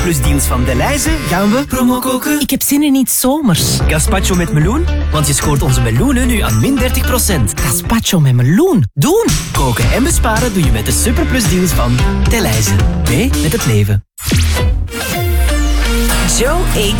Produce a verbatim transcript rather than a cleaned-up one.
superplusdeals van Delhaize gaan we promo koken. Ik heb zin in iets zomers. Gazpacho met meloen, want je scoort onze meloenen nu aan min dertig procent. Gazpacho met meloen. Doen! Koken en besparen doe je met de superplusdeals van Delhaize. Mee met het leven. Joe eet